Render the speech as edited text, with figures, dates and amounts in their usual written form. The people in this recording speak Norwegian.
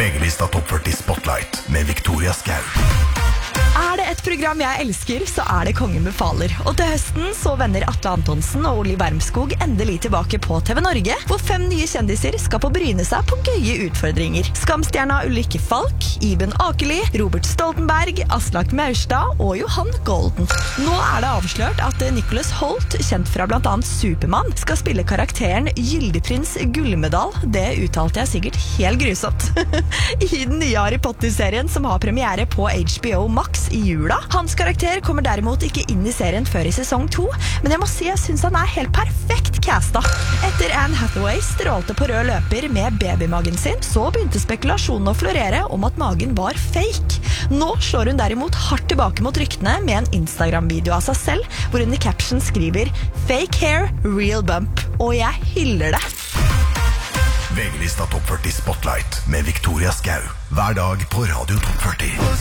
VG-lista Topp 40 Spotlight med Victoria Skau. Er det et program jeg elsker, så er det Kongen befaler. Og til høsten så vender Atle Antonsen og Oli Wermskog endelig tilbake på TV Norge, hvor 5 nye kjendiser skal få bryne seg på gøye utfordringer. Skamstjerna Ulrikke Falk, Iben Akeli, Robert Stoltenberg, Aslak Maurstad og Johan Golden. Nå er det avslørt at Nicholas Hoult, kjent fra blant annet Superman, skal spille karakteren Gyldeprins Gullmedal. Det uttalte jeg sikkert helt grusomt. I den nye Harry Potter-serien som har premiere på HBO Max i jula. Hans karakter kommer derimot ikke inn i serien før i sesong 2, men jeg må si jeg synes han er helt perfekt casta. Etter Anne Hathaway strålte på rød løper med babymagen sin, så begynte spekulasjonen å florere om at magen var fake. Nå slår hun derimot hardt tilbake mot ryktene med en Instagram-video av seg selv, hvor hun i caption skriver «Fake hair, real bump», og jeg hyller det. VG-lista Topp 40 Spotlight med Victoria Skau. Hver dag på Radio Topp 40.